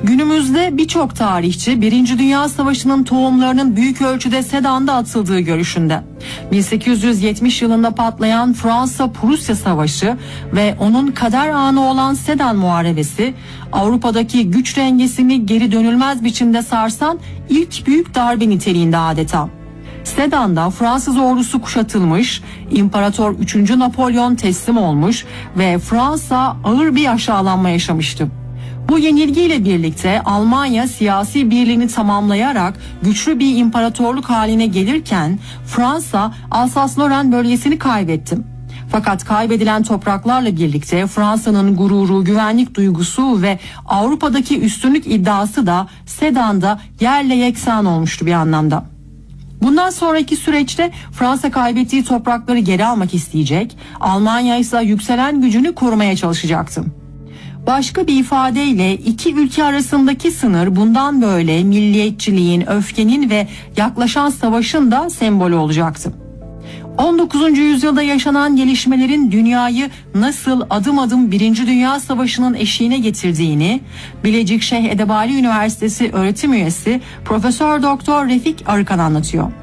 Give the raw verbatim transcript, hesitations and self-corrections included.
Günümüzde birçok tarihçi Birinci Dünya Savaşı'nın tohumlarının büyük ölçüde Sedan'da atıldığı görüşünde. bin sekiz yüz yetmiş yılında patlayan Fransa-Prusya Savaşı ve onun kader anı olan Sedan Muharebesi, Avrupa'daki güç dengesini geri dönülmez biçimde sarsan ilk büyük darbe niteliğinde adeta. Sedan'da Fransız ordusu kuşatılmış, İmparator üçüncü Napolyon teslim olmuş ve Fransa ağır bir aşağılanma yaşamıştı. Bu yenilgiyle birlikte Almanya siyasi birliğini tamamlayarak güçlü bir imparatorluk haline gelirken Fransa Alsas-Lorraine bölgesini kaybetti. Fakat kaybedilen topraklarla birlikte Fransa'nın gururu, güvenlik duygusu ve Avrupa'daki üstünlük iddiası da Sedan'da yerle yeksan olmuştu bir anlamda. Bundan sonraki süreçte Fransa kaybettiği toprakları geri almak isteyecek, Almanya ise yükselen gücünü korumaya çalışacaktı. Başka bir ifadeyle iki ülke arasındaki sınır bundan böyle milliyetçiliğin, öfkenin ve yaklaşan savaşın da sembolü olacaktı. on dokuzuncu yüzyılda yaşanan gelişmelerin dünyayı nasıl adım adım Birinci Dünya Savaşı'nın eşiğine getirdiğini Bilecik Şeyh Edebali Üniversitesi öğretim üyesi Profesör Doktor Refik Arıkan anlatıyor.